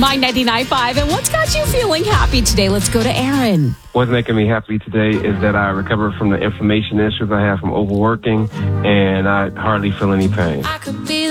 My 99.5. And what's got you feeling happy today? Let's go to Aaron. What's making me happy today is that I recovered from the inflammation issues I have from overworking, and I hardly feel any pain.